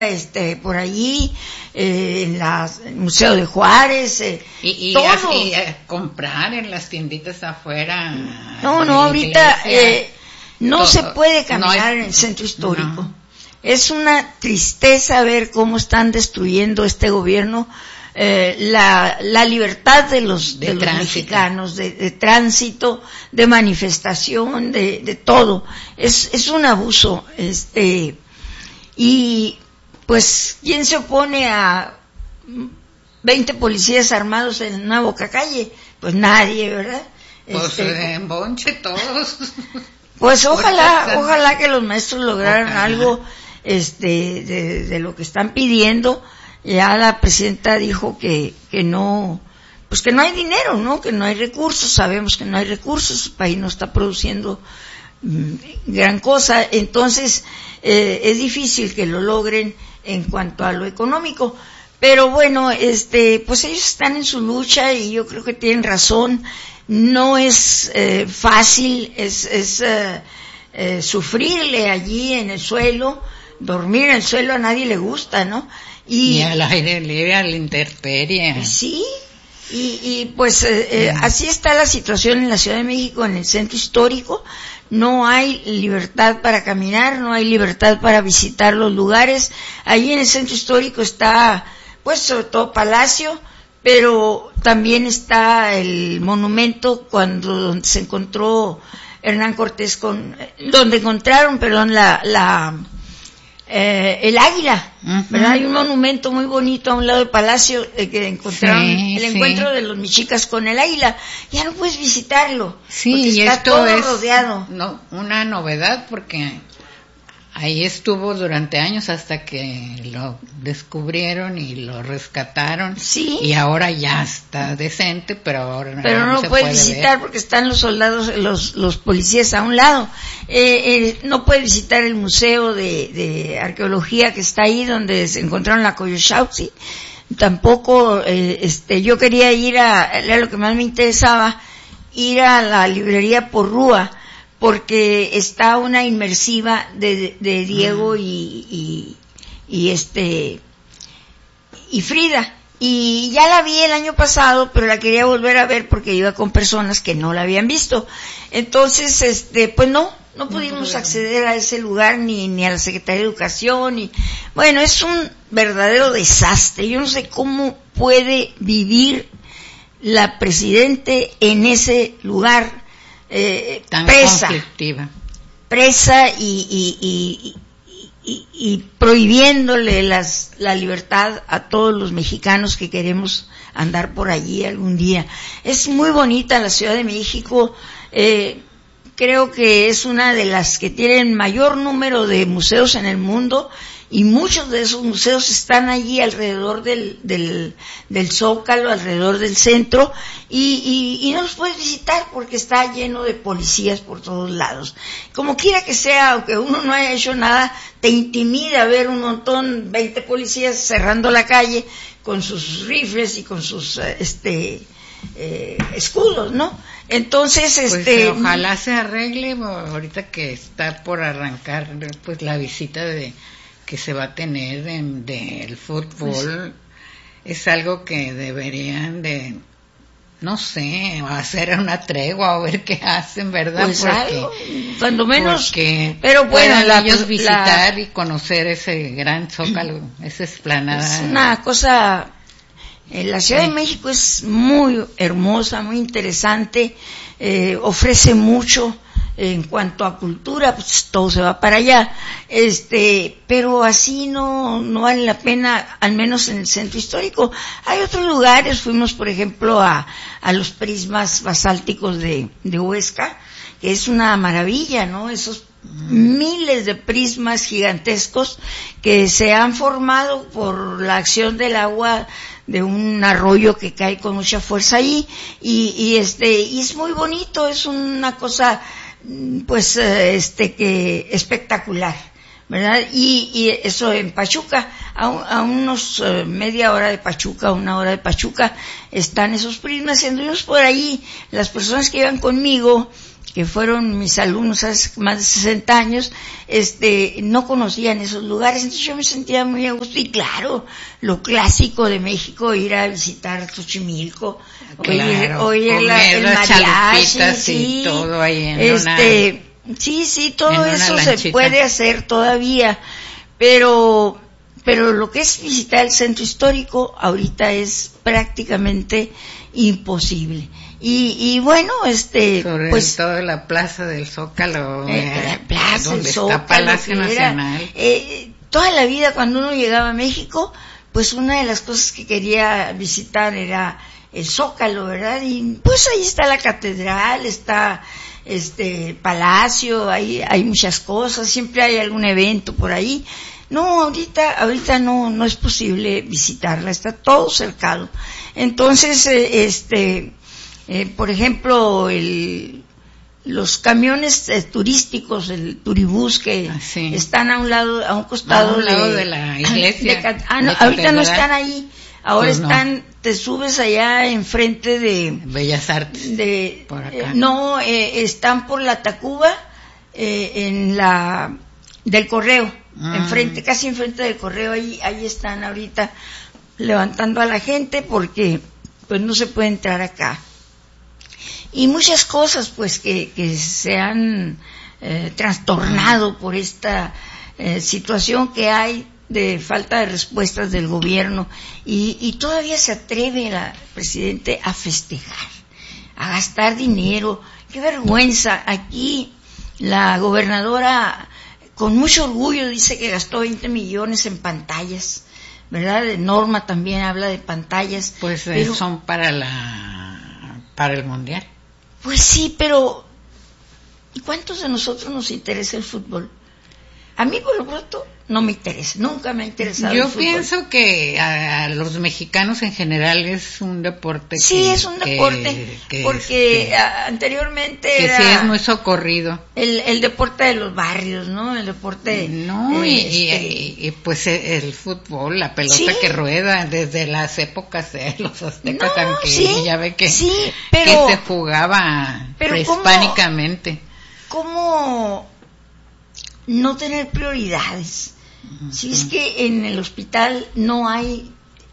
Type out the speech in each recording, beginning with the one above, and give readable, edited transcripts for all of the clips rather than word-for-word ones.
por allí, en el Museo de Juárez, todo. Y comprar en las tienditas afuera. No, ahorita no todo, se puede caminar en el centro histórico. No. Es una tristeza ver cómo están destruyendo este gobierno la libertad de los mexicanos, de tránsito, de manifestación, de todo. Es un abuso, y pues, ¿quién se opone a 20 policías armados en una bocacalle? Pues nadie, ¿verdad? Pues en bonche todos. Pues ojalá que los maestros lograran algo de lo que están pidiendo. Ya la presidenta dijo que no, pues que no hay dinero, ¿no? Que no hay recursos. Sabemos que no hay recursos, el país no está produciendo gran cosa, entonces es difícil que lo logren en cuanto a lo económico, pero bueno, pues ellos están en su lucha y yo creo que tienen razón. No es fácil, es sufrirle allí en el suelo, dormir en el suelo a nadie le gusta, ¿no? Y al aire libre, a la intemperie. Sí, y pues así está la situación en la Ciudad de México, en el centro histórico. No hay libertad para caminar, no hay libertad para visitar los lugares. Allí en el centro histórico está, pues sobre todo Palacio, pero también está el monumento donde se encontró Hernán Cortés donde encontraron, el águila, ¿verdad? Hay un monumento muy bonito a un lado del Palacio que encontraron, el encuentro de los mexicas con el águila. Ya no puedes visitarlo, porque está esto todo rodeado. Una novedad, porque ahí estuvo durante años hasta que lo descubrieron y lo rescataron. Sí. Y ahora ya está decente, pero ahora no se puedes puede visitar ver. Porque están los soldados, los policías a un lado. No puedes visitar el museo de arqueología que está ahí donde se encontraron la Coyolxauhqui. Tampoco, yo quería era lo que más me interesaba, ir a la librería Porrúa, porque está una inmersiva de Diego y Frida. Y ya la vi el año pasado, pero la quería volver a ver porque iba con personas que no la habían visto. Entonces, pues no pudimos acceder a ese lugar ni a la Secretaría de Educación. Bueno, es un verdadero desastre. Yo no sé cómo puede vivir la presidente en ese lugar. Tan conflictiva. Presa y prohibiéndole la libertad a todos los mexicanos que queremos andar por allí algún día. Es muy bonita la Ciudad de México, creo que es una de las que tienen mayor número de museos en el mundo, y muchos de esos museos están allí alrededor del Zócalo, alrededor del centro, y no los puedes visitar porque está lleno de policías por todos lados. Como quiera que sea, aunque uno no haya hecho nada, te intimida ver un montón, 20 policías cerrando la calle con sus rifles y con sus escudos, ¿no? Entonces, pues ojalá se arregle ahorita que está por arrancar pues la visita que se va a tener del fútbol. Es algo que deberían de, no sé, hacer una tregua o ver qué hacen, ¿verdad? Pues cuando menos, pero puedan ellos visitar y conocer ese gran Zócalo, esa explanada. Es una cosa, la Ciudad de México es muy hermosa, muy interesante, ofrece mucho. En cuanto a cultura, pues todo se va para allá, pero así no vale la pena, al menos en el centro histórico. Hay otros lugares, fuimos por ejemplo a los prismas basálticos de Huesca, que es una maravilla, ¿no? Esos miles de prismas gigantescos que se han formado por la acción del agua de un arroyo que cae con mucha fuerza ahí, y es muy bonito, es una cosa pues que espectacular, ¿verdad? Y eso en Pachuca, a unos media hora de Pachuca, 1 hora de Pachuca, están esos prismas. Anduvimos por ahí, las personas que iban conmigo, que fueron mis alumnos hace más de 60 años, no conocían esos lugares, entonces yo me sentía muy a gusto. Y claro, lo clásico de México, ir a visitar Xochimilco, claro, oír el mariachi, sí, todo ahí en sí, todo eso se puede hacer todavía, pero lo que es visitar el centro histórico ahorita es prácticamente imposible. Y bueno, sobre pues todo la Plaza del Zócalo, la Plaza donde del Zócalo, está Palacio Nacional. Toda la vida cuando uno llegaba a México, pues una de las cosas que quería visitar era el Zócalo, ¿verdad? Y pues ahí está la catedral, está Palacio, hay muchas cosas, siempre hay algún evento por ahí. No, ahorita no es posible visitarla, está todo cercado. Entonces, por ejemplo, los camiones turísticos, el turibús que están a un costado de la iglesia. Ahorita no están ahí, ahora pues están, te subes allá enfrente de Bellas Artes, por acá. Están por la Tacuba, del Correo, casi enfrente del Correo, ahí están ahorita levantando a la gente porque pues no se puede entrar acá. Y muchas cosas pues que se han trastornado por esta situación que hay de falta de respuestas del gobierno, y todavía se atreve el presidente a festejar, a gastar dinero. ¡Qué vergüenza! Aquí la gobernadora con mucho orgullo dice que gastó 20 millones en pantallas, ¿verdad? Norma también habla de pantallas. Pues pero son para el Mundial. Pues sí, pero ¿y cuántos de nosotros nos interesa el fútbol? A mí por lo pronto no me interesa, nunca me ha interesado el fútbol. Yo pienso que a los mexicanos en general es un deporte es un deporte, porque anteriormente que era sí es muy socorrido. El deporte de los barrios, ¿no? El deporte... y pues el fútbol, la pelota que rueda desde las épocas de los aztecas, aunque ya ve que se jugaba prehispánicamente. ¿Cómo no tener prioridades? Si es que en el hospital no hay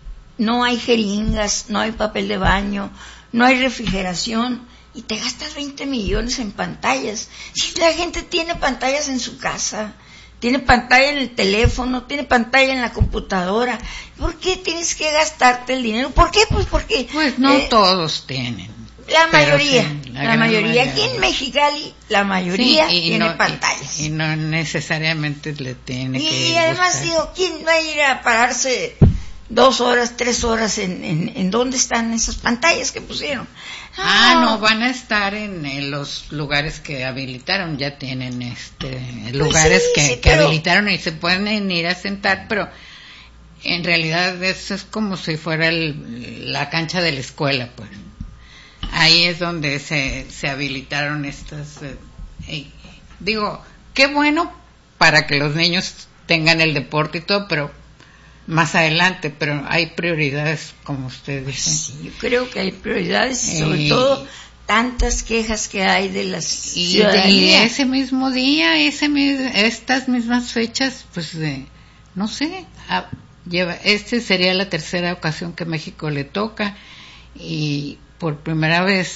jeringas, no hay papel de baño, no hay refrigeración, y te gastas 20 millones en pantallas. Si la gente tiene pantallas en su casa, tiene pantalla en el teléfono, tiene pantalla en la computadora, ¿por qué tienes que gastarte el dinero? ¿Por qué? Pues porque... Pues no todos tienen. La mayoría. Aquí en Mexicali, la mayoría tiene pantallas. Y no necesariamente le tiene que... Y además digo, ¿quién va a ir a pararse 2 horas, 3 horas en dónde están esas pantallas que pusieron? No, van a estar en los lugares que habilitaron, ya tienen lugares que habilitaron y se pueden ir a sentar, pero en realidad eso es como si fuera la cancha de la escuela, pues. Ahí es donde se habilitaron estas... digo, qué bueno para que los niños tengan el deporte y todo, pero más adelante, pero hay prioridades, como usted dice. Sí, yo creo que hay prioridades, y sobre todo tantas quejas que hay de las ciudadanía. Y ese mismo día, estas mismas fechas, pues no sé, sería la tercera ocasión que México le toca, y por primera vez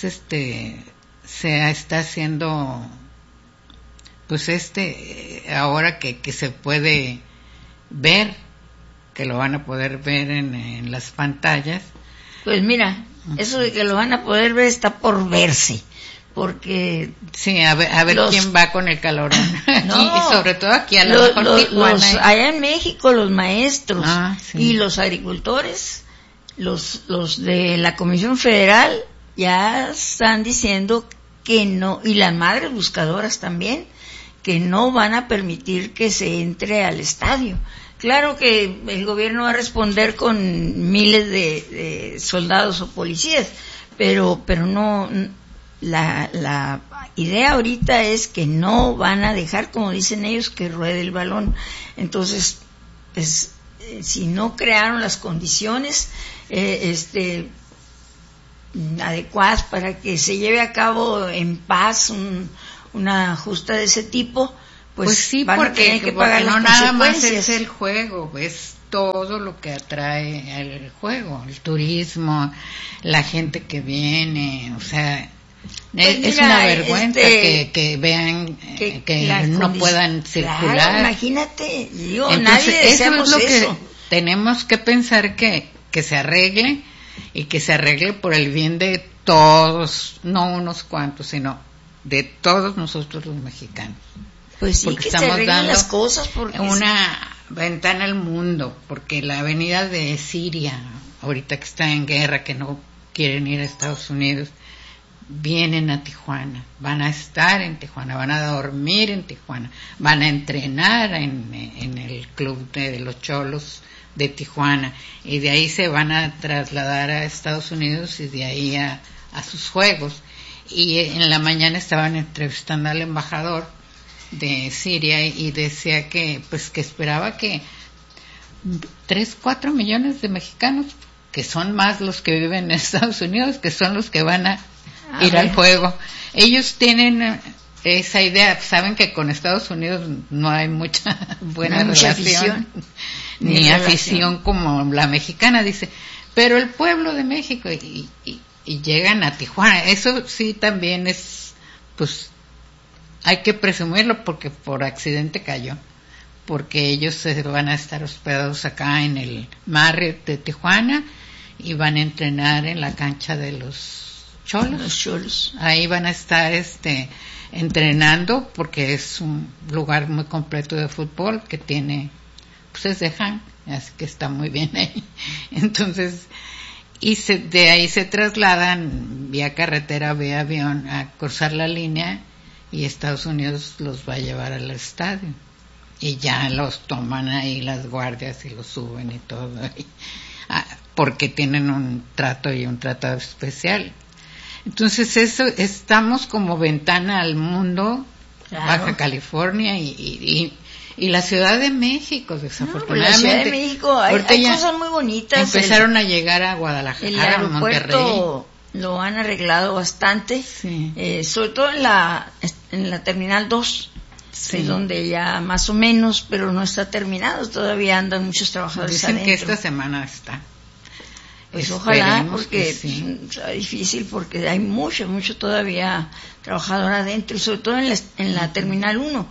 se está haciendo pues ahora que se puede ver, que lo van a poder ver en las pantallas. Pues mira, eso de que lo van a poder ver está por verse, porque sí, a ver quién va con el calorón. Y sobre todo aquí a lo mejor Tijuana. Allá en México los maestros y los agricultores, los de la Comisión Federal ya están diciendo que no, y las madres buscadoras también, que no van a permitir que se entre al estadio. Claro que el gobierno va a responder con miles de soldados o policías, pero no, la idea ahorita es que no van a dejar, como dicen ellos, que ruede el balón. Entonces, pues, si no crearon las condiciones, adecuadas para que se lleve a cabo en paz una justa de ese tipo, pues sí, van a tener que pagar no las nada más consecuencias. es el juego, es todo lo que atrae el juego, el turismo, la gente que viene, o sea, pues es mira, una vergüenza que vean que no puedan circular. Claro, imagínate, digo, entonces, nadie deseamos eso es lo eso. que tenemos que pensar que se arregle, y que se arregle por el bien de todos, no unos cuantos, sino de todos nosotros los mexicanos. Pues sí, porque que se estamos arreglen dando las cosas, porque una ventana al mundo, porque la avenida de Siria, ahorita que está en guerra, que no quieren ir a Estados Unidos, vienen a Tijuana, van a estar en Tijuana, van a dormir en Tijuana, van a entrenar en el club de los Cholos de Tijuana, y de ahí se van a trasladar a Estados Unidos y de ahí a sus juegos. Y en la mañana estaban entrevistando al embajador de Siria y decía que esperaba que 3-4 millones de mexicanos, que son más los que viven en Estados Unidos, que son los que van a ir al juego. Ellos tienen esa idea, saben que con Estados Unidos no hay mucha buena relación, ni afición como la mexicana, dice, pero el pueblo de México y llegan a Tijuana, eso sí también es, pues hay que presumirlo porque por accidente cayó, porque ellos se van a estar hospedados acá en el Marriott de Tijuana y van a entrenar en la cancha de los Cholos. Ahí van a estar entrenando porque es un lugar muy completo de fútbol que tiene, pues es de Han, así que está muy bien ahí. Entonces, de ahí se trasladan vía carretera, vía avión a cruzar la línea y Estados Unidos los va a llevar al estadio. Y ya los toman ahí las guardias y los suben y todo ahí, porque tienen un trato y un tratado especial. Entonces eso, estamos como ventana al mundo, claro. Baja California y la Ciudad de México, desafortunadamente. La Ciudad de México hay cosas muy bonitas. Empezaron a llegar a Guadalajara, el aeropuerto a Monterrey. Lo han arreglado bastante, sí. Sobre todo en la Terminal 2, sí. Es donde ya más o menos, pero no está terminado, todavía andan muchos trabajadores Dicen adentro. que esta semana está. Pues ojalá, porque sí. Será difícil, porque hay mucho todavía trabajador adentro, y sobre todo en la Terminal 1.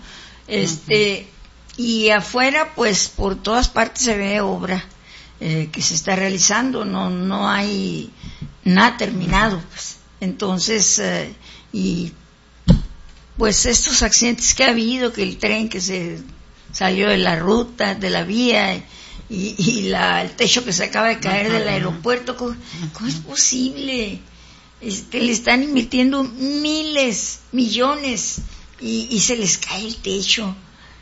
Y afuera, pues por todas partes se ve obra que se está realizando, no hay nada terminado, pues. Entonces, y pues estos accidentes que ha habido, que el tren que se salió de la ruta, de la vía, y el techo que se acaba de caer del aeropuerto, ¿cómo es posible? Le están invirtiendo miles, millones, y se les cae el techo,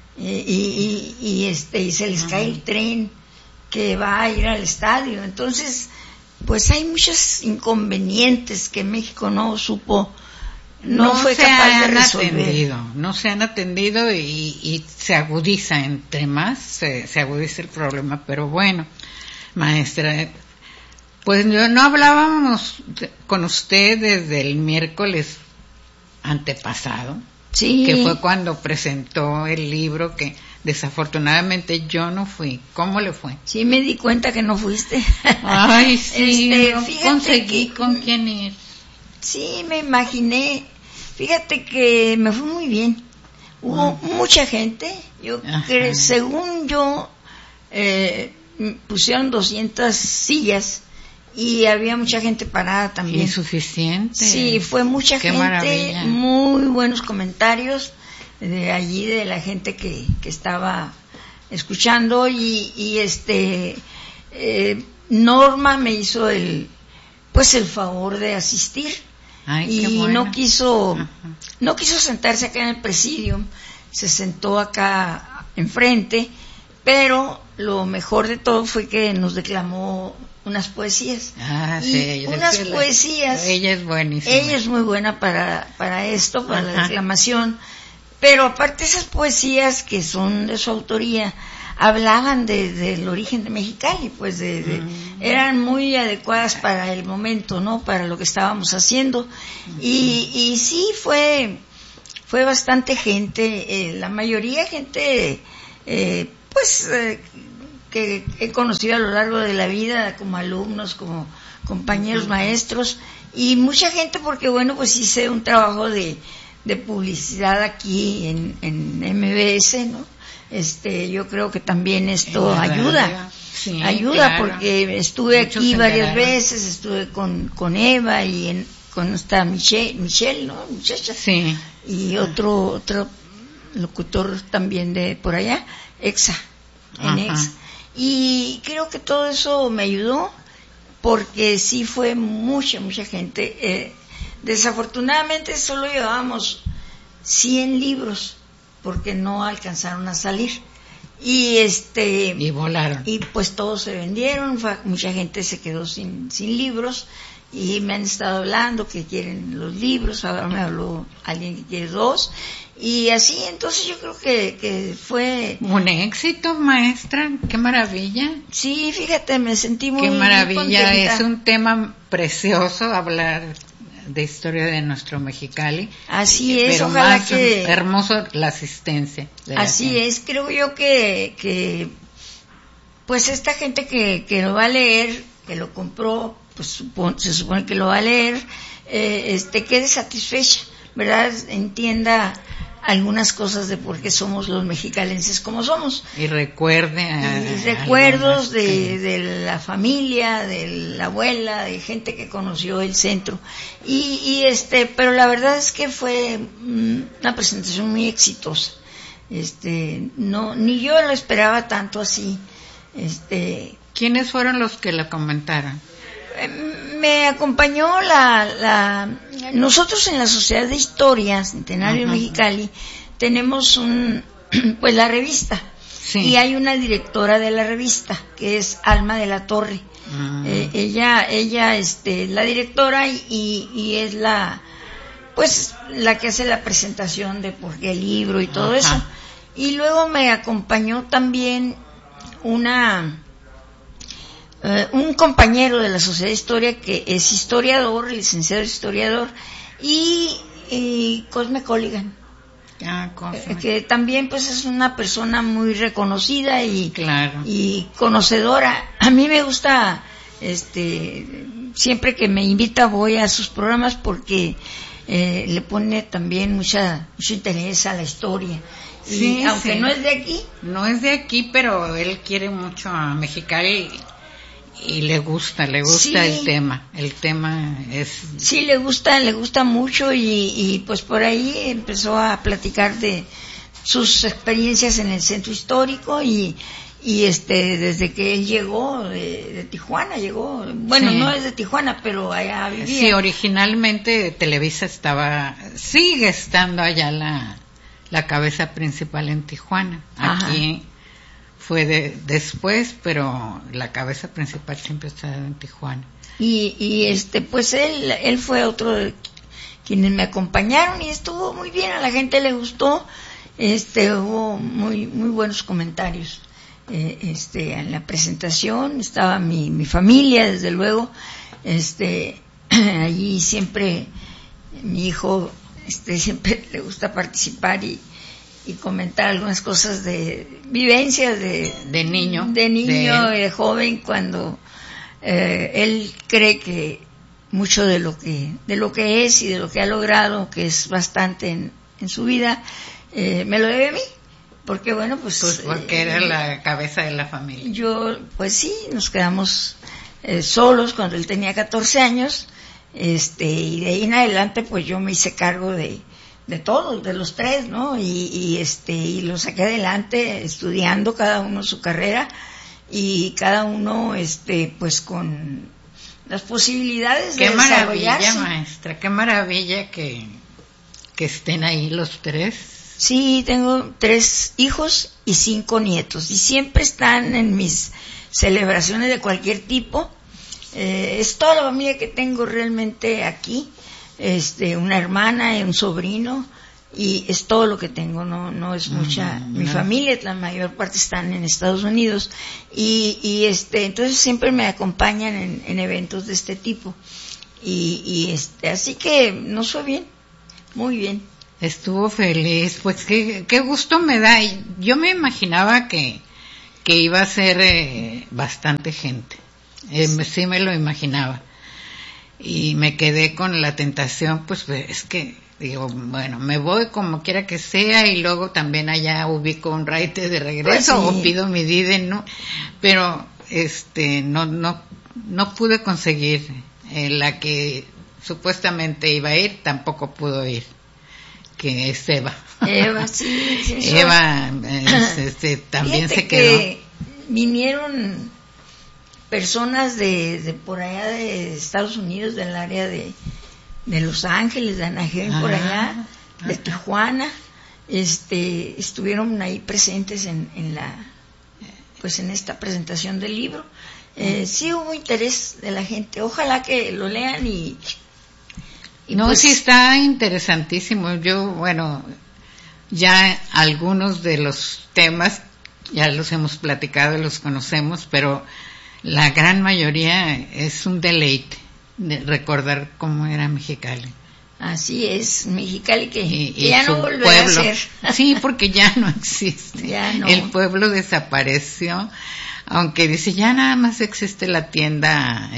y se les cae el tren que va a ir al estadio. Entonces, pues hay muchos inconvenientes que México no fue capaz de resolver. No se han atendido y se agudiza, entre más se agudiza el problema. Pero bueno, maestra, pues no hablábamos con usted desde el miércoles antepasado, sí. Que fue cuando presentó el libro, que desafortunadamente yo no fui. ¿Cómo le fue? Sí, me di cuenta que no fuiste. Ay, sí, no conseguí con quién quién ir. Sí, me imaginé. Fíjate que me fue muy bien. Hubo mucha gente. Según yo, pusieron 200 sillas y había mucha gente parada también. Insuficiente. Sí, fue mucha gente. Maravilla. Muy buenos comentarios de allí, de la gente que estaba escuchando, y Norma me hizo el favor de asistir. Ay, y bueno. no quiso sentarse acá en el presidium, se sentó acá enfrente, pero lo mejor de todo fue que nos declamó unas poesías. Sí, unas poesías. Ella es buenísima. Ella es muy buena para esto, para la declamación, pero aparte esas poesías que son de su autoría, hablaban del origen de Mexicali, pues eran muy adecuadas para el momento, ¿no? Para lo que estábamos haciendo. Y sí, fue bastante gente, la mayoría gente, que he conocido a lo largo de la vida, como alumnos, como compañeros maestros, y mucha gente porque, bueno, pues hice un trabajo de publicidad aquí en MBS, ¿no? Yo creo que también esto ayuda, sí, ayuda, claro, porque estuve muchos aquí varias veces, estuve con Eva y con esta Michelle, ¿no? Muchacha. Sí. Y otro locutor también de por allá, Exa. Y creo que todo eso me ayudó, porque sí fue mucha gente. Desafortunadamente solo llevábamos 100 libros, porque no alcanzaron a salir. Y volaron. Y pues todos se vendieron, mucha gente se quedó sin libros, y me han estado hablando que quieren los libros. Ahora me habló alguien que quiere 2, y así. Entonces yo creo que fue un éxito, maestra. Qué maravilla. Sí, fíjate, me sentí muy maravilla. Muy contenta. Es un tema precioso hablar de historia de nuestro Mexicali. Así es, pero ojalá que hermoso la asistencia. Así es, creo yo que pues esta gente que lo va a leer, que lo compró, pues se supone que lo va a leer, quede satisfecha, ¿verdad? Entienda algunas cosas de por qué somos los mexicalenses como somos. Y recuerde recuerdos de la familia, de la abuela, de gente que conoció el centro. Pero la verdad es que fue una presentación muy exitosa. No, ni yo lo esperaba tanto así. ¿Quiénes fueron los que la comentaron? Me acompañó nosotros en la Sociedad de Historia Centenario de Mexicali tenemos pues la revista, sí, y hay una directora de la revista que es Alma de la Torre. Ella la directora y es la que hace la presentación de por qué el libro y todo eso. Y luego me acompañó también un compañero de la Sociedad de Historia que es historiador, licenciado historiador, y Cosme Colligan, que también pues es una persona muy reconocida y, claro, y conocedora. A mí me gusta, siempre que me invita voy a sus programas porque le pone también mucho interés a la historia. Sí, aunque sí, no es de aquí. No es de aquí, pero él quiere mucho a Mexicali. Y le gusta sí, el tema es... Sí, le gusta mucho y pues por ahí empezó a platicar de sus experiencias en el centro histórico y desde que él llegó de Tijuana, bueno, sí, no es de Tijuana, pero allá vivía. Sí, originalmente Televisa sigue estando allá la cabeza principal en Tijuana. Aquí fue después, pero la cabeza principal siempre está en Tijuana. Y pues él fue otro de quienes me acompañaron y estuvo muy bien, a la gente le gustó, hubo muy buenos comentarios. En la presentación estaba mi familia, desde luego, allí siempre mi hijo siempre le gusta participar y comentar algunas cosas de vivencias de niño y de joven, cuando él cree que mucho de lo que es y de lo que ha logrado, que es bastante en su vida, me lo debe a mí, porque bueno, pues porque era la cabeza de la familia. Yo pues sí, nos quedamos solos cuando él tenía 14 años, y de ahí en adelante pues yo me hice cargo de todos, de los 3, ¿no? Y lo saqué adelante estudiando cada uno su carrera y cada uno pues con las posibilidades de desarrollarse. Qué maravilla, maestra, qué maravilla que estén ahí los 3. Sí, tengo 3 hijos y 5 nietos y siempre están en mis celebraciones de cualquier tipo. Es toda la familia que tengo realmente aquí. Una hermana y un sobrino, y es todo lo que tengo, no es mucha. Mi familia, la mayor parte están en Estados Unidos y entonces siempre me acompañan en eventos de este tipo y así que nos fue bien, muy bien. Estuvo feliz, pues qué gusto me da. Yo me imaginaba que iba a ser bastante gente, sí me lo imaginaba y me quedé con la tentación, pues es que digo, bueno, me voy como quiera que sea y luego también allá ubico un raite de regreso, pues sí, o pido mi DIDE, ¿no? Pero no pude conseguir la que supuestamente iba a ir, tampoco pudo ir, que es Eva. Eva, sí. Eva también fíjate se quedó. Que vinieron personas de por allá de Estados Unidos, del área de Los Ángeles, de Anaheim, por allá, de Tijuana, estuvieron ahí presentes en esta presentación del libro. Sí hubo interés de la gente, ojalá que lo lean y no, pues, sí está interesantísimo. Yo, bueno, ya algunos de los temas ya los hemos platicado y los conocemos, pero la gran mayoría es un deleite de recordar cómo era Mexicali. Así es, Mexicali que y ya no volverá a ser. Sí, porque ya no existe. Ya no. El pueblo desapareció, aunque dice ya nada más existe la tienda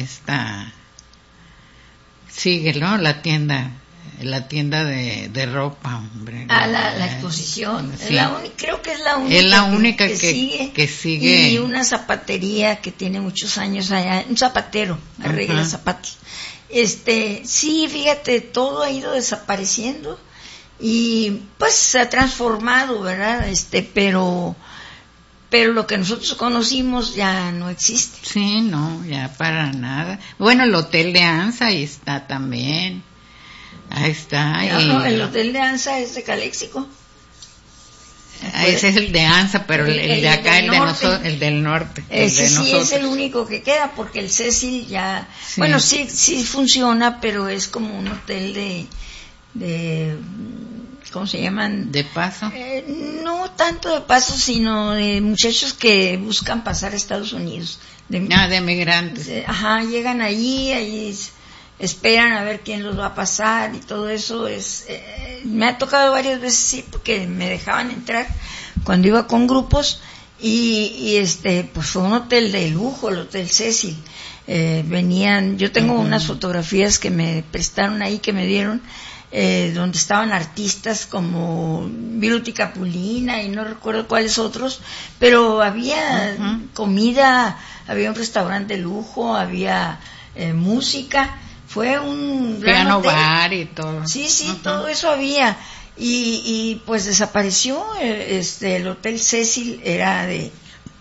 sigue, ¿no? La tienda de ropa, hombre. La exposición. Sí. Creo que es la única. Es la única que sigue. Y una zapatería que tiene muchos años allá, un zapatero, arregla zapatos. Sí, fíjate, todo ha ido desapareciendo y pues se ha transformado, ¿verdad? Pero lo que nosotros conocimos ya no existe. Sí, no, ya para nada. Bueno, el Hotel de Anza ahí está también. Ahí está. No, el Hotel de Anza es de Caléxico. Ese es el de Anza, pero el de acá, el del norte. Ese sí es el único que queda, porque el Cecil ya, sí. Bueno, sí funciona, pero es como un hotel de ¿cómo se llaman? ¿De paso? No tanto de paso, sino de muchachos que buscan pasar a Estados Unidos. De migrantes. Llegan allí esperan a ver quién los va a pasar y todo eso me ha tocado varias veces, sí, porque me dejaban entrar cuando iba con grupos y pues fue un hotel de lujo, el Hotel Cecil. Yo tengo unas fotografías que me prestaron ahí, que me dieron, donde estaban artistas como Viruti Capulina y no recuerdo cuáles otros, pero había comida, había un restaurante de lujo, había música. Fue un gran piano hotel. Bar y todo. Sí, todo eso había. Y pues desapareció. El Hotel Cecil era de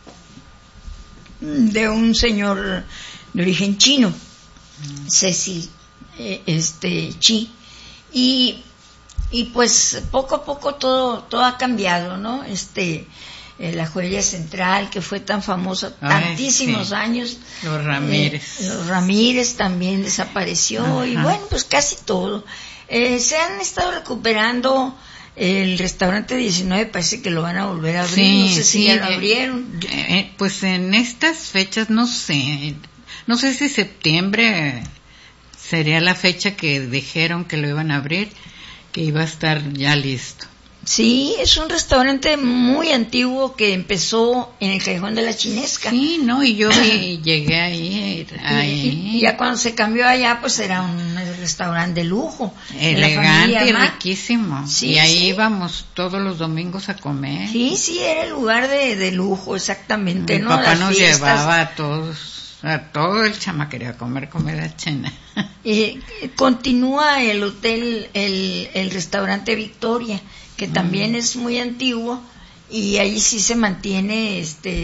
un señor de origen chino, Cecil Chi. Y pues poco a poco todo ha cambiado, ¿no? La joyería central, que fue tan famosa tantísimos años. Los Ramírez. Los Ramírez también desapareció. Y bueno, pues casi todo. Se han estado recuperando. El restaurante 19 parece que lo van a volver a abrir. No sé si ya lo abrieron. Pues en estas fechas no sé si septiembre sería la fecha que dijeron que lo iban a abrir, que iba a estar ya listo. Sí, es un restaurante muy antiguo que empezó en el Callejón de la Chinesca. Sí, no, y yo llegué ahí. Y ya cuando se cambió allá, pues era un restaurante de lujo. Elegante y riquísimo. Sí, y ahí íbamos todos los domingos a comer. Sí, era el lugar de lujo, exactamente. Mi papá nos llevaba a todo el chamaquería a comer comida china. Continúa el hotel, el restaurante Victoria, que también es muy antiguo, y ahí sí se mantiene,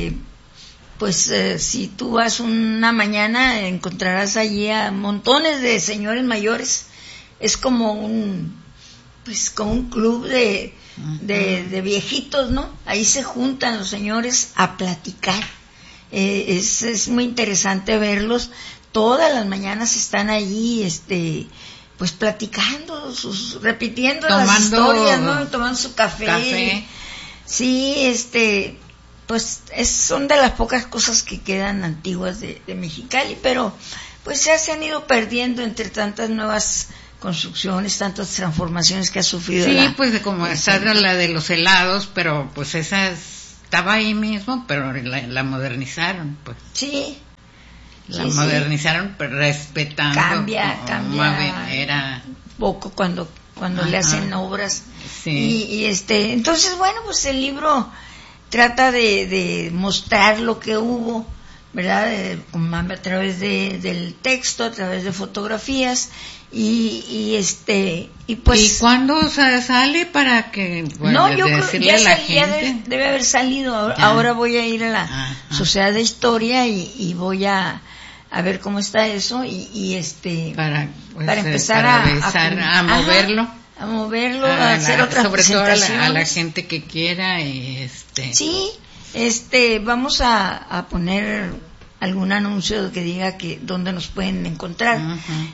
si tú vas una mañana encontrarás allí a montones de señores mayores. Es como un club de viejitos, ¿no? Ahí se juntan los señores a platicar. Es muy interesante verlos. Todas las mañanas están allí, pues platicando, repitiendo las historias, ¿no? Y tomando su café. Sí, pues son de las pocas cosas que quedan antiguas de Mexicali, pero pues ya se han ido perdiendo entre tantas nuevas construcciones, tantas transformaciones que ha sufrido. Sí, pues como está la de los helados, pero pues esa estaba ahí mismo, pero la modernizaron, pues. Sí. La modernizaron, pero respetando. Cambia. Era poco cuando le hacen obras. Sí. Y entonces, bueno, pues el libro trata de mostrar lo que hubo, ¿verdad? A través del texto, a través de fotografías y pues. ¿Y cuándo sale para que no, yo creo decirle a la gente? Ya debe haber salido. Ahora voy a ir a la Sociedad de Historia y voy a ver cómo está eso y para empezar a moverlo. A moverlo, a hacer otras sobre presentaciones. todo a la gente que quiera Sí, vamos a poner algún anuncio que diga que dónde nos pueden encontrar. Uh-huh.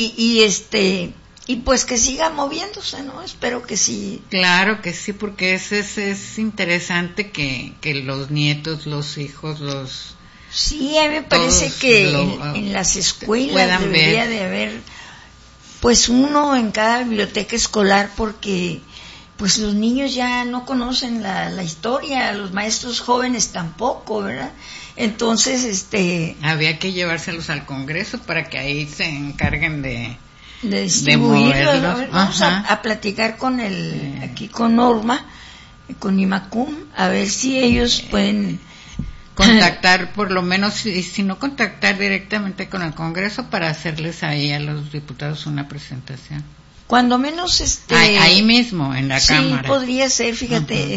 Y pues que siga moviéndose, ¿no? Espero que sí. Claro que sí, porque es interesante que los nietos, los hijos, Sí, a mí me parece que en las escuelas debería de haber pues uno en cada biblioteca escolar, porque pues los niños ya no conocen la historia, los maestros jóvenes tampoco, ¿verdad? Entonces, había que llevárselos al Congreso para que ahí se encarguen de distribuirlos. Vamos a platicar con aquí con Norma, con Imacum, a ver si ellos pueden contactar, por lo menos, si no contactar directamente con el Congreso para hacerles ahí a los diputados una presentación. Cuando menos ahí mismo en la Cámara. Sí, podría ser, fíjate,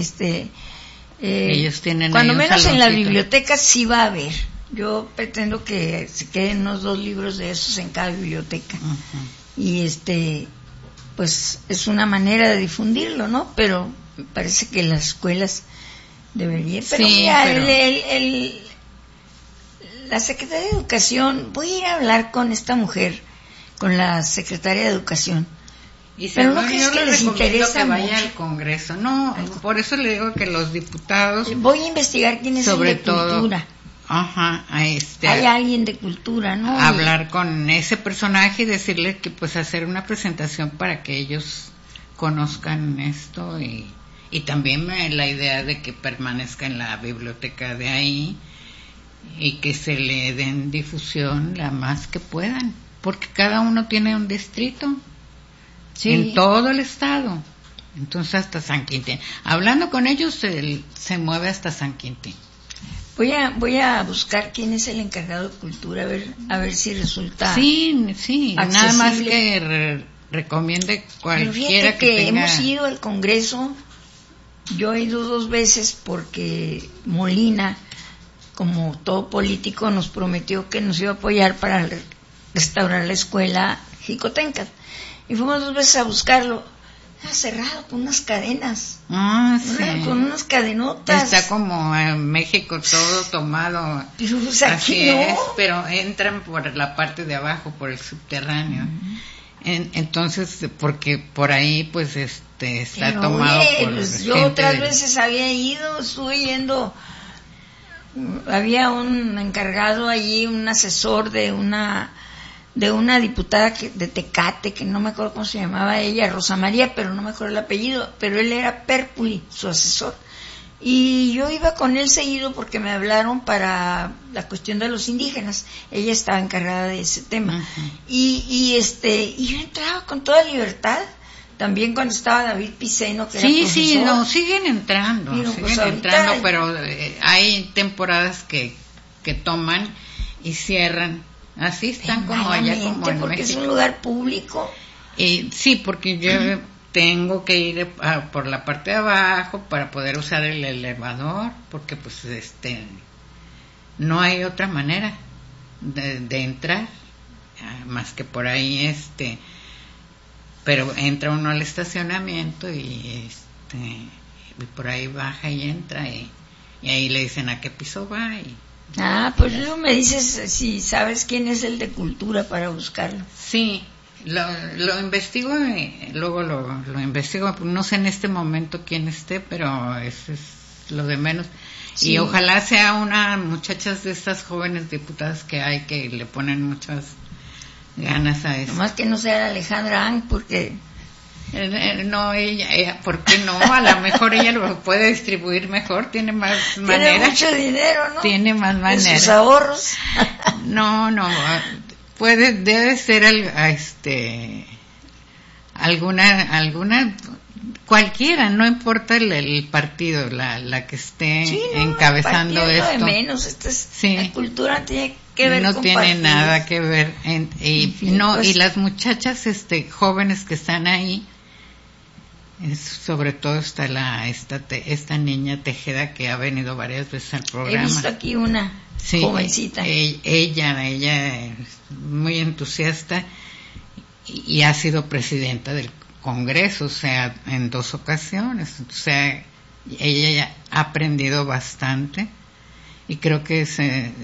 ellos tienen cuando menos en la biblioteca sí va a haber. Yo pretendo que se queden unos 2 libros de esos en cada biblioteca. Uh-huh. Y pues es una manera de difundirlo, ¿no? Pero me parece que las escuelas debería, pero sí, mira, la Secretaría de Educación, voy a ir a hablar con esta mujer, con la Secretaria de Educación. Pero no crees que les interesa que vaya al Congreso, no, por eso le digo que los diputados. Voy a investigar quién es sobre el de cultura. Hay alguien de cultura, ¿no? Hablar con ese personaje y decirle que pues hacer una presentación para que ellos conozcan esto y también la idea de que permanezca en la biblioteca de ahí y que se le den difusión la más que puedan, porque cada uno tiene un distrito en todo el estado, entonces hasta San Quintín. Hablando con ellos se mueve hasta San Quintín. Voy a buscar quién es el encargado de cultura, a ver si resulta. Sí, accesible. Nada más que recomiende cualquiera que tenga. Hemos ido al Congreso. Yo he ido 2 veces porque Molina, como todo político, nos prometió que nos iba a apoyar para restaurar la escuela Jicotencat. Y fuimos 2 veces a buscarlo. Estaba cerrado con unas cadenas. Sí. Con unas cadenotas. Está como en México todo tomado. Pero pues aquí así no. Es, pero entran por la parte de abajo, por el subterráneo. Uh-huh. Entonces, porque por ahí pues está pero, tomado por pues yo otras veces había ido, estuve yendo, había un encargado allí, un asesor de una diputada de Tecate, que no me acuerdo cómo se llamaba ella, Rosa María, pero no me acuerdo el apellido, pero él era Pérpuli, su asesor. Y yo iba con él seguido porque me hablaron para la cuestión de los indígenas. Ella estaba encargada de ese tema. Uh-huh. Y yo entraba con toda libertad. También cuando estaba David Piceno, que era profesor. Siguen entrando, pero hay temporadas que toman y cierran. Así están como allá, como en porque México. Es un lugar público. Sí, porque yo tengo que ir por la parte de abajo para poder usar el elevador, porque pues no hay otra manera de entrar más que por ahí, pero entra uno al estacionamiento y por ahí baja y entra y ahí le dicen a qué piso va pues luego me dices si sabes quién es el de cultura para buscarlo. Sí, Lo investigo y luego lo investigo. No sé en este momento quién esté, pero eso es lo de menos. Sí. Y ojalá sea una muchachas de estas jóvenes diputadas que hay, que le ponen muchas ganas a eso. Más que no sea Alejandra Ang, porque... No, ella, ¿por qué no? A lo mejor ella lo puede distribuir mejor, tiene más maneras. Tiene mucho dinero, ¿no? Tiene más maneras. ¿De sus ahorros? No, debe ser alguna, cualquiera, no importa el partido, la que esté encabezando esto. De menos, la cultura tiene que ver no con tiene partidos. nada que ver, Pues, y las muchachas jóvenes que están ahí, sobre todo está esta niña Tejeda, que ha venido varias veces al programa. He visto aquí una jovencita. Ella es muy entusiasta y ha sido presidenta del Congreso, o sea, en 2 ocasiones. O sea, ella ya ha aprendido bastante y creo que es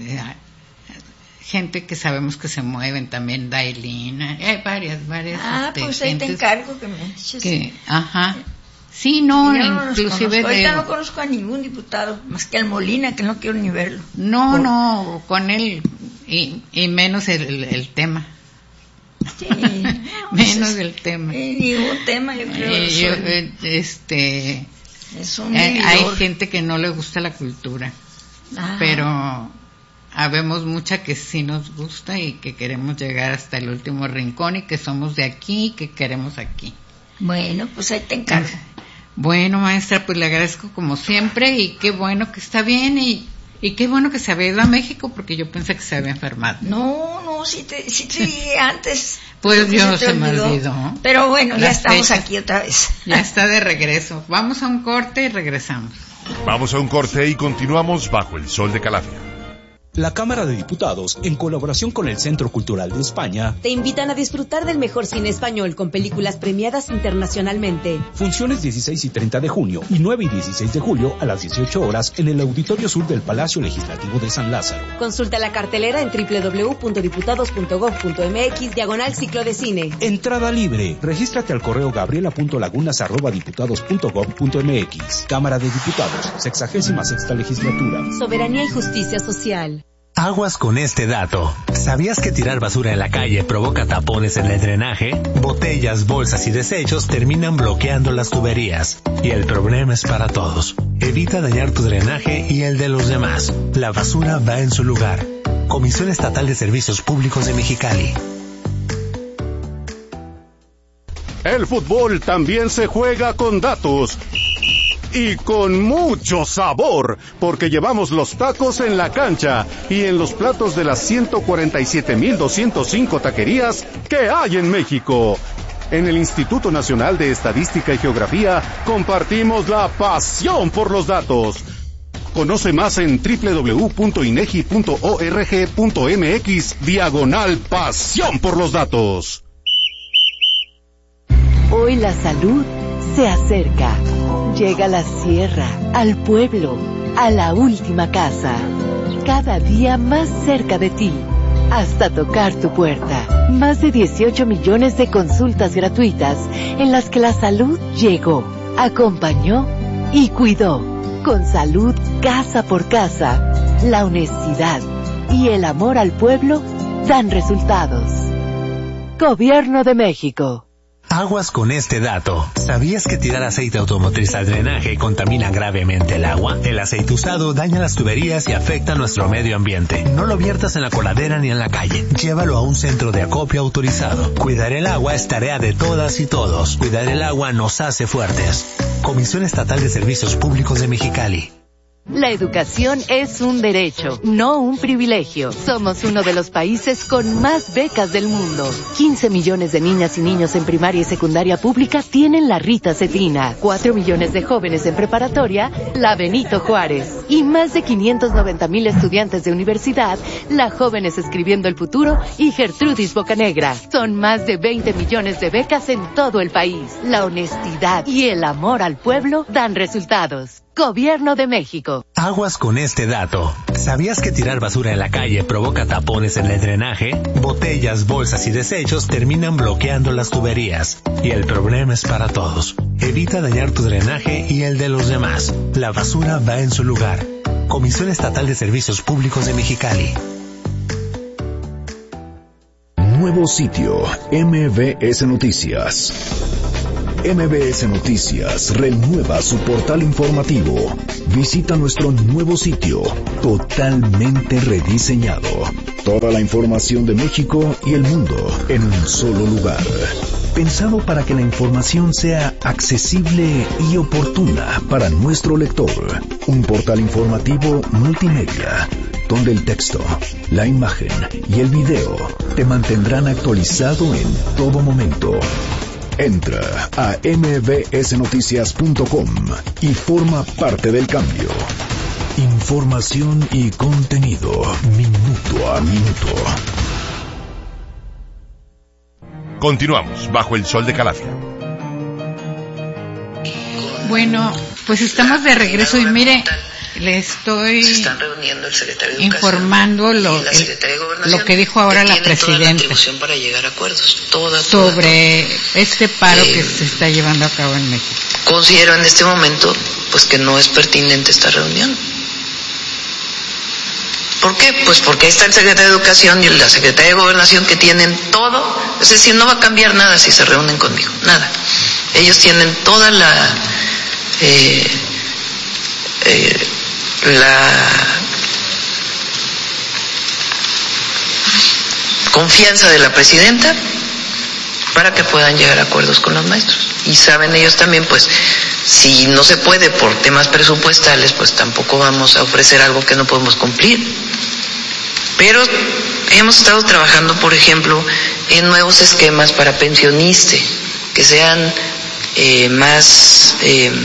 gente que sabemos que se mueven también, Dailina, hay varias. Pues ahí te encargo que me eches. Sí, no, yo inclusive ahorita no conozco a ningún diputado, más que al Molina, que no quiero ni verlo. No, con él, y menos el tema. Sí, menos el tema. Ningún tema, yo creo. Es un hay gente que no le gusta la cultura, pero habemos mucha que sí nos gusta y que queremos llegar hasta el último rincón y que somos de aquí y que queremos aquí. Bueno, pues ahí te encargo. Bueno, maestra, pues le agradezco como siempre y qué bueno que está bien y qué bueno que se había ido a México, porque yo pensé que se había enfermado. No, sí te dije antes. Pues yo se me olvidó. Pero bueno, ya estamos aquí otra vez. Ya está de regreso. Vamos a un corte y regresamos. Vamos a un corte y continuamos bajo el sol de Calafia. La Cámara de Diputados, en colaboración con el Centro Cultural de España, te invitan a disfrutar del mejor cine español con películas premiadas internacionalmente. Funciones 16 y 30 de junio y 9 y 16 de julio a las 18 horas en el Auditorio Sur del Palacio Legislativo de San Lázaro. Consulta la cartelera en www.diputados.gov.mx/ciclo de cine. Entrada libre. Regístrate al correo gabriela.lagunas@diputados.gov.mx. Cámara de Diputados, 66ª Legislatura. Soberanía y justicia social. Aguas con este dato. ¿Sabías que tirar basura en la calle provoca tapones en el drenaje? Botellas, bolsas y desechos terminan bloqueando las tuberías. Y el problema es para todos. Evita dañar tu drenaje y el de los demás. La basura va en su lugar. Comisión Estatal de Servicios Públicos de Mexicali. El fútbol también se juega con datos. Y con mucho sabor, porque llevamos los tacos en la cancha y en los platos de las 147,205 taquerías que hay en México. En el Instituto Nacional de Estadística y Geografía compartimos la pasión por los datos. Conoce más en www.inegi.org.mx/pasión por los datos. Hoy la salud se acerca. Llega a la sierra, al pueblo, a la última casa. Cada día más cerca de ti, hasta tocar tu puerta. Más de 18 millones de consultas gratuitas en las que la salud llegó, acompañó y cuidó. Con salud casa por casa, la honestidad y el amor al pueblo dan resultados. Gobierno de México. Aguas con este dato. ¿Sabías que tirar aceite automotriz al drenaje contamina gravemente el agua? El aceite usado daña las tuberías y afecta a nuestro medio ambiente. No lo viertas en la coladera ni en la calle. Llévalo a un centro de acopio autorizado. Cuidar el agua es tarea de todas y todos. Cuidar el agua nos hace fuertes. Comisión Estatal de Servicios Públicos de Mexicali. La educación es un derecho, no un privilegio. Somos uno de los países con más becas del mundo. 15 millones de niñas y niños en primaria y secundaria pública tienen la Rita Cetrina. 4 millones de jóvenes en preparatoria, la Benito Juárez. Y más de 590,000 estudiantes de universidad, la Jóvenes Escribiendo el Futuro y Gertrudis Bocanegra. Son más de 20 millones de becas en todo el país. La honestidad y el amor al pueblo dan resultados. Gobierno de México. Aguas con este dato. ¿Sabías que tirar basura en la calle provoca tapones en el drenaje? Botellas, bolsas y desechos terminan bloqueando las tuberías. Y el problema es para todos. Evita dañar tu drenaje y el de los demás. La basura va en su lugar. Comisión Estatal de Servicios Públicos de Mexicali. Nuevo sitio, MBS Noticias. MBS Noticias renueva su portal informativo. Visita nuestro nuevo sitio, totalmente rediseñado. Toda la información de México y el mundo en un solo lugar. Pensado para que la información sea accesible y oportuna para nuestro lector. Un portal informativo multimedia, donde el texto, la imagen y el video te mantendrán actualizado en todo momento. Entra a mbsnoticias.com y forma parte del cambio. Información y contenido minuto a minuto. Continuamos bajo el sol de Calafia. Bueno, pues estamos de regreso y mire, le estoy informando lo que dijo ahora la presidenta para llegar a acuerdos, sobre este paro que se está llevando a cabo en México. Considero en este momento pues que no es pertinente esta reunión. ¿Por qué? Pues porque ahí está el secretario de Educación y la secretaria de Gobernación que tienen todo, es decir, no va a cambiar nada si se reúnen conmigo, nada. Ellos tienen toda la confianza de la presidenta para que puedan llegar a acuerdos con los maestros. Y saben ellos también, pues, si no se puede por temas presupuestales, pues tampoco vamos a ofrecer algo que no podemos cumplir. Pero hemos estado trabajando, por ejemplo, en nuevos esquemas para pensionistas, que sean más...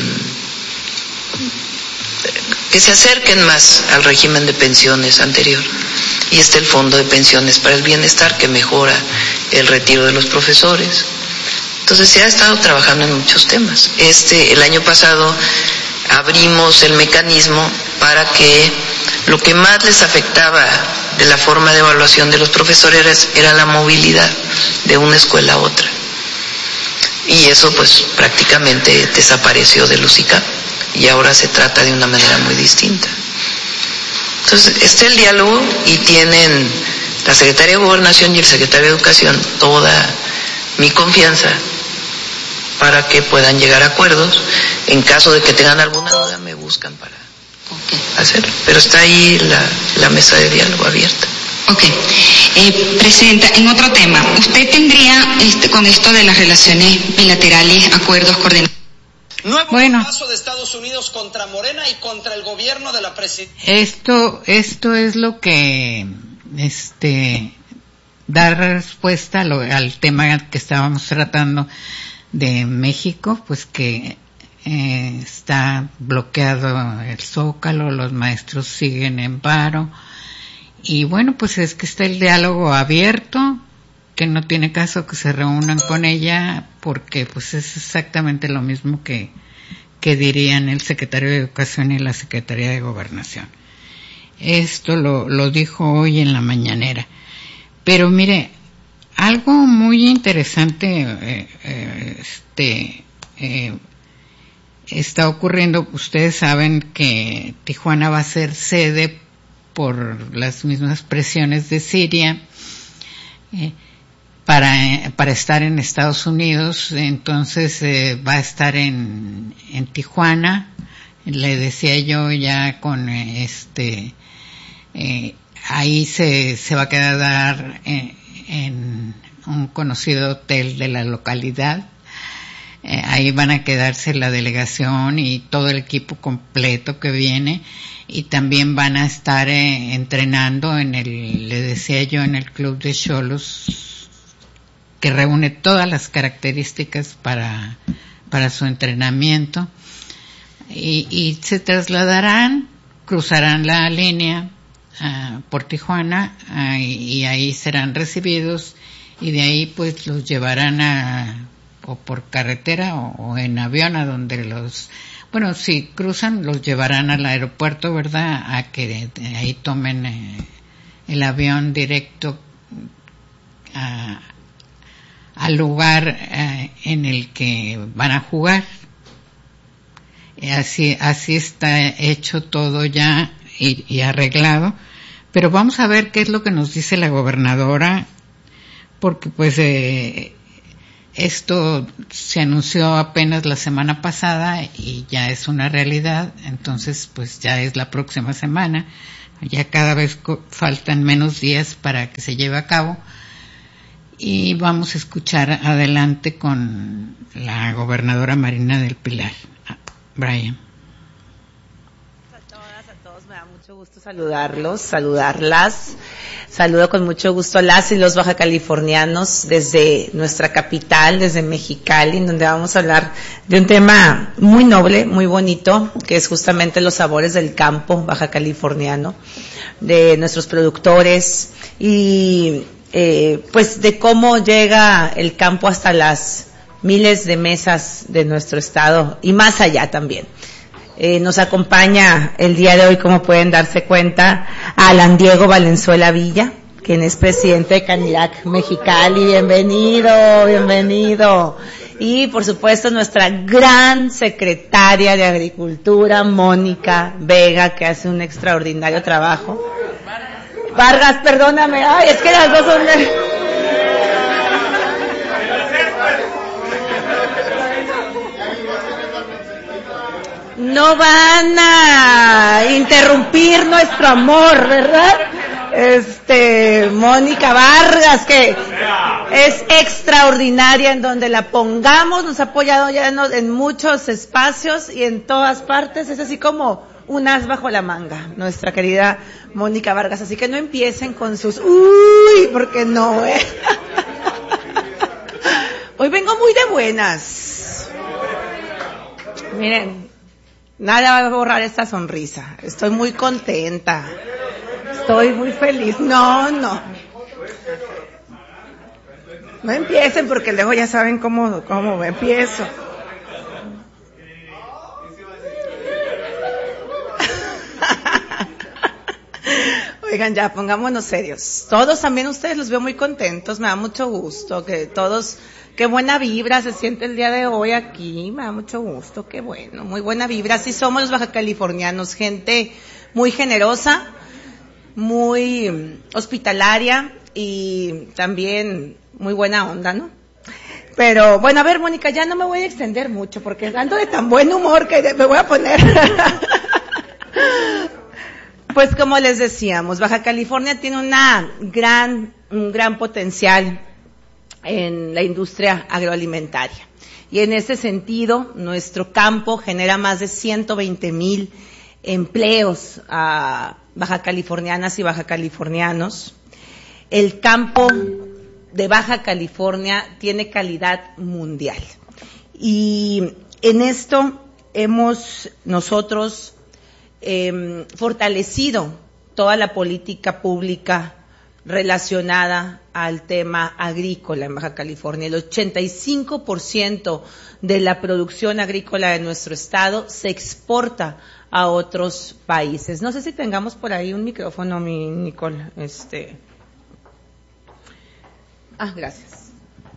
que se acerquen más al régimen de pensiones anterior. Y está el Fondo de Pensiones para el Bienestar, que mejora el retiro de los profesores. Entonces se ha estado trabajando en muchos temas. El año pasado abrimos el mecanismo para que lo que más les afectaba de la forma de evaluación de los profesores era la movilidad de una escuela a otra. Y eso pues prácticamente desapareció de los ICAP. Y ahora se trata de una manera muy distinta. Entonces, está el diálogo y tienen la Secretaría de Gobernación y el Secretario de Educación toda mi confianza para que puedan llegar a acuerdos. En caso de que tengan alguna duda, me buscan para hacerlo. Pero está ahí la mesa de diálogo abierta. Ok. Presidenta, en otro tema, ¿usted tendría con esto de las relaciones bilaterales, acuerdos, coordinados? Nuevo paso de Estados Unidos contra Morena y contra el gobierno de la presidencia. Esto es lo que da respuesta al tema que estábamos tratando de México, pues que está bloqueado el Zócalo, los maestros siguen en paro y bueno, pues es que está el diálogo abierto, que no tiene caso que se reúnan con ella porque pues es exactamente lo mismo que dirían el secretario de Educación y la Secretaría de Gobernación. Esto lo dijo hoy en la mañanera. Pero mire, algo muy interesante está ocurriendo. Ustedes saben que Tijuana va a ser sede por las mismas presiones de Siria para estar en Estados Unidos. Entonces va a estar en Tijuana. Le decía yo ya con ahí se va a quedar en un conocido hotel de la localidad. Ahí van a quedarse la delegación y todo el equipo completo que viene, y también van a estar entrenando le decía yo, en el club de Xolos, que reúne todas las características para su entrenamiento, y se trasladarán, cruzarán la línea por Tijuana, y ahí serán recibidos, y de ahí pues los llevarán o por carretera o en avión a donde los Bueno, si cruzan, los llevarán al aeropuerto, ¿verdad? A que de ahí tomen el avión directo al lugar en el que van a jugar. Así está hecho todo ya y arreglado. Pero vamos a ver qué es lo que nos dice la gobernadora, porque pues esto se anunció apenas la semana pasada y ya es una realidad, entonces pues ya es la próxima semana, ya cada vez faltan menos días para que se lleve a cabo, y vamos a escuchar adelante con la gobernadora Marina del Pilar. Brian. Me da mucho gusto saludarlas. Saludo con mucho gusto a las y los bajacalifornianos desde nuestra capital, desde Mexicali, donde vamos a hablar de un tema muy noble, muy bonito, que es justamente los sabores del campo bajacaliforniano, de nuestros productores y pues de cómo llega el campo hasta las miles de mesas de nuestro estado y más allá también. Nos acompaña el día de hoy, como pueden darse cuenta, Alan Diego Valenzuela Villa, quien es presidente de Canirac Mexicali. Bienvenido. Y por supuesto nuestra gran secretaria de Agricultura, Mónica Vega, que hace un extraordinario trabajo. Vargas, perdóname, ay, es que las dos son no van a interrumpir nuestro amor, ¿verdad? Mónica Vargas, que es extraordinaria en donde la pongamos, nos ha apoyado ya en muchos espacios y en todas partes, es así como un as bajo la manga, nuestra querida Mónica Vargas, así que no empiecen con sus porque no, Hoy vengo muy de buenas. Miren, nada va a borrar esta sonrisa. Estoy muy contenta. Estoy muy feliz. No empiecen porque luego ya saben cómo empiezo. Oigan, ya, pongámonos serios. Todos, también ustedes los veo muy contentos, me da mucho gusto que todos, qué buena vibra se siente el día de hoy aquí, me da mucho gusto, qué bueno, muy buena vibra. Así somos los bajacalifornianos, gente muy generosa, muy hospitalaria y también muy buena onda, ¿no? Pero, bueno, a ver, Mónica, ya no me voy a extender mucho porque ando de tan buen humor que me voy a poner. Pues como les decíamos, Baja California tiene un gran potencial en la industria agroalimentaria. Y en ese sentido, nuestro campo genera más de 120,000 empleos a baja californianas y baja californianos. El campo de Baja California tiene calidad mundial. Y en esto hemos nosotros fortalecido toda la política pública relacionada al tema agrícola en Baja California. El 85% de la producción agrícola de nuestro estado se exporta a otros países. No sé si tengamos por ahí un micrófono, mi Nicole. Gracias.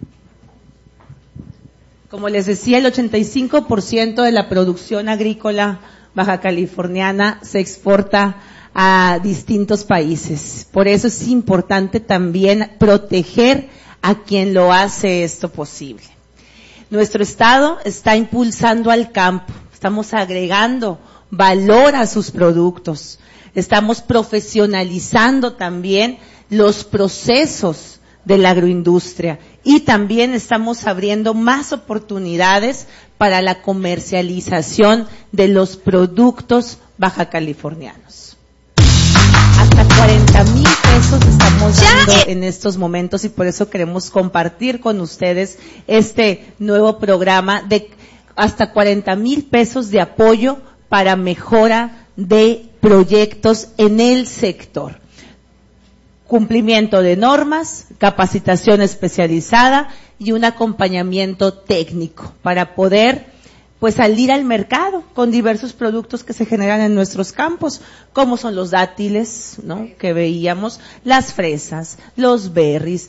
Como les decía, el 85% de la producción agrícola baja californiana se exporta a distintos países. Por eso es importante también proteger a quien lo hace esto posible. Nuestro estado está impulsando al campo, estamos agregando valor a sus productos, estamos profesionalizando también los procesos de la agroindustria y también estamos abriendo más oportunidades para la comercialización de los productos baja californianos. Hasta 40,000 pesos estamos dando en estos momentos y por eso queremos compartir con ustedes este nuevo programa de hasta 40,000 pesos de apoyo para mejora de proyectos en el sector. Cumplimiento de normas, capacitación especializada y un acompañamiento técnico para poder pues salir al mercado con diversos productos que se generan en nuestros campos, como son los dátiles, ¿no? Que veíamos, las fresas, los berries,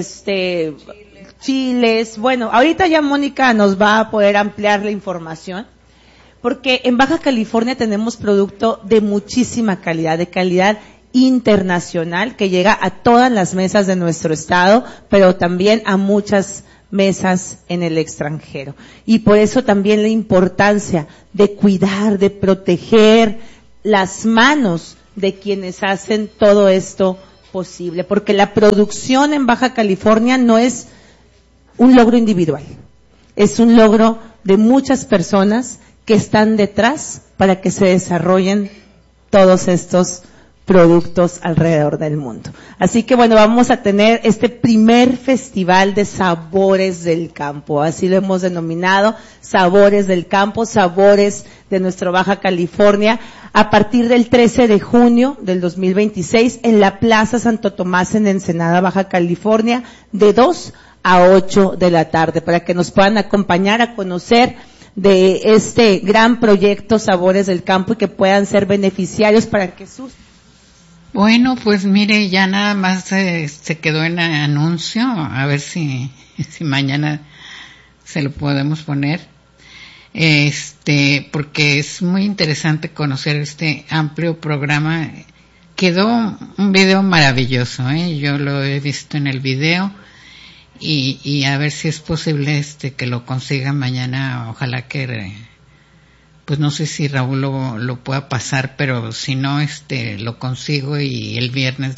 chiles. Bueno, ahorita ya Mónica nos va a poder ampliar la información, porque en Baja California tenemos producto de muchísima calidad, de calidad internacional, que llega a todas las mesas de nuestro estado, pero también a muchas mesas en el extranjero. Y por eso también la importancia de cuidar, de proteger las manos de quienes hacen todo esto posible, porque la producción en Baja California no es un logro individual, es un logro de muchas personas que están detrás para que se desarrollen todos estos productos alrededor del mundo. Así que bueno, vamos a tener este primer festival de sabores del campo, así lo hemos denominado, sabores del campo, sabores de nuestro Baja California, a partir del 13 de junio del 2026 en la Plaza Santo Tomás en Ensenada, Baja California, de 2 a 8 de la tarde, para que nos puedan acompañar a conocer de este gran proyecto Sabores del Campo y que puedan ser beneficiarios para que sus... Bueno, pues mire, ya nada más se quedó en anuncio, a ver si mañana se lo podemos poner, porque es muy interesante conocer este amplio programa. Quedó un video maravilloso, yo lo he visto en el video y a ver si es posible que lo consiga mañana, ojalá que pues no sé si Raúl lo pueda pasar, pero si no, lo consigo y el viernes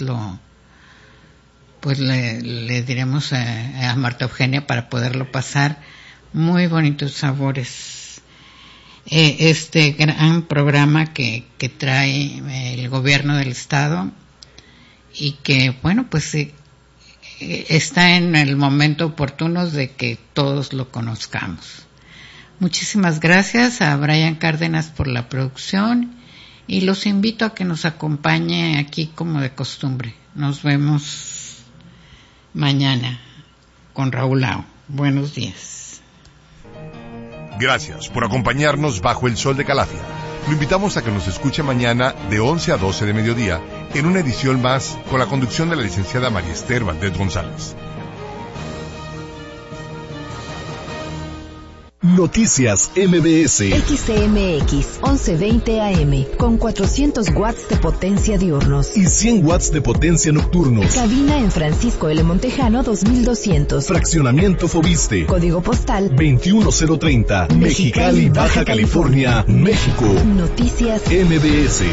le diremos a Marta Eugenia para poderlo pasar. Muy bonitos sabores. Este gran programa que trae el gobierno del estado y que, bueno, pues está en el momento oportuno de que todos lo conozcamos. Muchísimas gracias a Brian Cárdenas por la producción y los invito a que nos acompañe aquí como de costumbre. Nos vemos mañana con Raúl Lao. Buenos días. Gracias por acompañarnos bajo el sol de Calafia. Lo invitamos a que nos escuche mañana de 11 a 12 de mediodía en una edición más con la conducción de la licenciada María Esther Valdés González. Noticias MBS. XCMX 1120 AM con 400 watts de potencia diurnos y 100 watts de potencia nocturnos. Cabina en Francisco L. Montejano 2200. Fraccionamiento Fobiste. Código postal 21030. Mexicali, Baja California, México. Noticias MBS.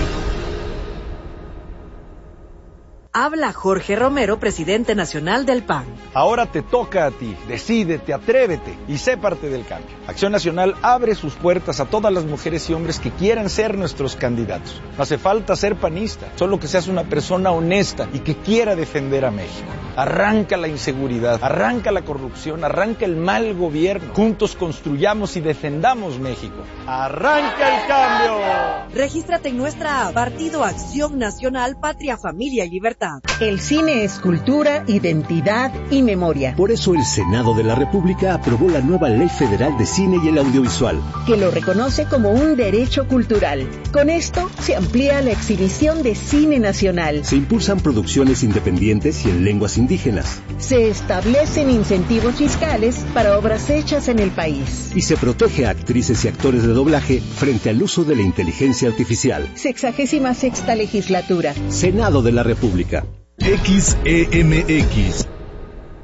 Habla Jorge Romero, presidente nacional del PAN. Ahora te toca a ti. Decídete, atrévete y sé parte del cambio. Acción Nacional abre sus puertas a todas las mujeres y hombres que quieran ser nuestros candidatos. No hace falta ser panista, solo que seas una persona honesta y que quiera defender a México. Arranca la inseguridad, arranca la corrupción, arranca el mal gobierno. Juntos construyamos y defendamos México. ¡Arranca el cambio! Regístrate en nuestra app Partido Acción Nacional, Patria, Familia y Libertad. El cine es cultura, identidad y memoria. Por eso el Senado de la República aprobó la nueva Ley Federal de Cine y el Audiovisual, que lo reconoce como un derecho cultural. Con esto se amplía la exhibición de cine nacional. Se impulsan producciones independientes y en lenguas indígenas. Se establecen incentivos fiscales para obras hechas en el país. Y se protege a actrices y actores de doblaje frente al uso de la inteligencia artificial. 66ª legislatura. Senado de la República. XEMX